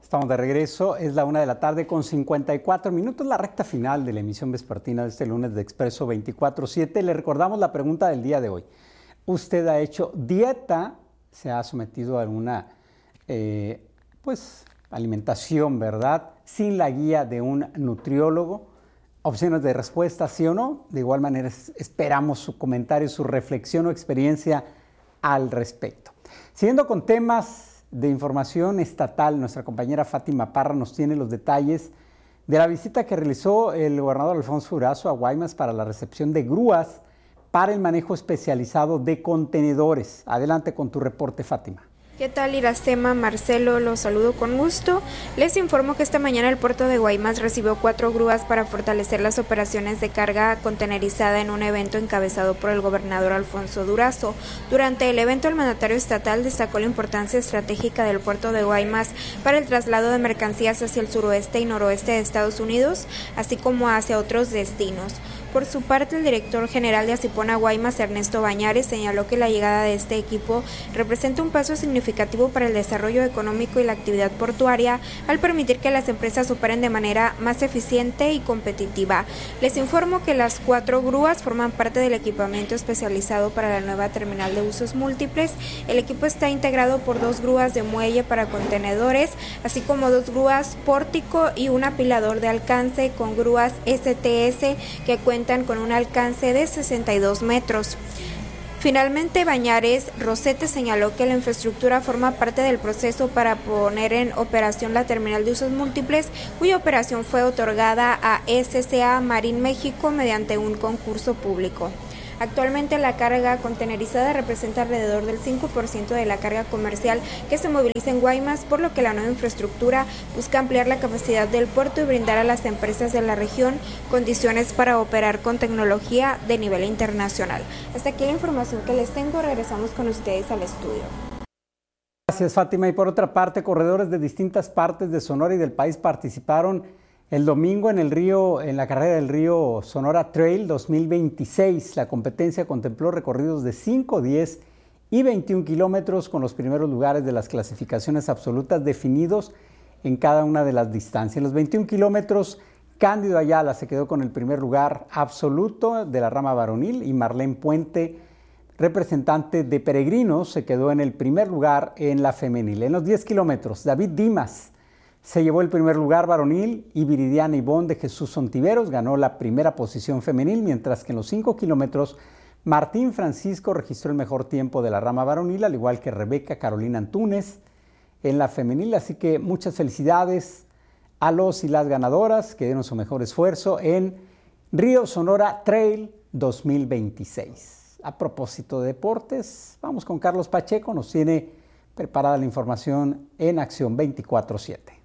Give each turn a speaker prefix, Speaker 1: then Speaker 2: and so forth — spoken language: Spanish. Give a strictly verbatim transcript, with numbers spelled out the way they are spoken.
Speaker 1: Estamos de regreso, es la una de la tarde con cincuenta y cuatro minutos, la recta final de la emisión vespertina de este lunes de Expreso veinticuatro siete. Le recordamos la pregunta del día de hoy. ¿Usted ha hecho dieta? ¿Se ha sometido a alguna eh, pues, alimentación, verdad? Sin la guía de un nutriólogo. Opciones de respuesta, sí o no. De igual manera esperamos su comentario, su reflexión o experiencia al respecto. Siguiendo con temas de información estatal, nuestra compañera Fátima Parra nos tiene los detalles de la visita que realizó el gobernador Alfonso Durazo a Guaymas para la recepción de grúas para el manejo especializado de contenedores. Adelante con tu reporte, Fátima.
Speaker 2: ¿Qué tal, Iracema? Marcelo, los saludo con gusto. Les informo que esta mañana el puerto de Guaymas recibió cuatro grúas para fortalecer las operaciones de carga contenerizada en un evento encabezado por el gobernador Alfonso Durazo. Durante el evento, el mandatario estatal destacó la importancia estratégica del puerto de Guaymas para el traslado de mercancías hacia el suroeste y noroeste de Estados Unidos, así como hacia otros destinos. Por su parte, el director general de Acipona Guaymas, Ernesto Bañares, señaló que la llegada de este equipo representa un paso significativo para el desarrollo económico y la actividad portuaria al permitir que las empresas operen de manera más eficiente y competitiva. Les informo que las cuatro grúas forman parte del equipamiento especializado para la nueva terminal de usos múltiples. El equipo está integrado por dos grúas de muelle para contenedores, así como dos grúas pórtico y un apilador de alcance con grúas S T S que cuentan con un alcance de sesenta y dos metros. Finalmente, Bañares Rosete señaló que la infraestructura forma parte del proceso para poner en operación la terminal de usos múltiples, cuya operación fue otorgada a S C A Marín México mediante un concurso público. Actualmente la carga contenerizada representa alrededor del cinco por ciento de la carga comercial que se moviliza en Guaymas, por lo que la nueva infraestructura busca ampliar la capacidad del puerto y brindar a las empresas de la región condiciones para operar con tecnología de nivel internacional. Hasta aquí la información que les tengo, regresamos con ustedes al estudio.
Speaker 1: Gracias, Fátima. Y por otra parte, corredores de distintas partes de Sonora y del país participaron el domingo en el río, en la carrera del río Sonora Trail dos mil veintiséis. La competencia contempló recorridos de cinco, diez y veintiún kilómetros con los primeros lugares de las clasificaciones absolutas definidos en cada una de las distancias. En los veintiún kilómetros, Cándido Ayala se quedó con el primer lugar absoluto de la rama varonil y Marlene Puente, representante de Peregrinos, se quedó en el primer lugar en la femenil. En los diez kilómetros, David Dimas se llevó el primer lugar varonil y Viridiana Ivonne de Jesús Ontiveros ganó la primera posición femenil, mientras que en los cinco kilómetros Martín Francisco registró el mejor tiempo de la rama varonil, al igual que Rebeca Carolina Antúnez en la femenil. Así que muchas felicidades a los y las ganadoras que dieron su mejor esfuerzo en Río Sonora Trail dos mil veintiséis. A propósito de deportes, vamos con Carlos Pacheco, nos tiene preparada la información en Acción veinticuatro siete.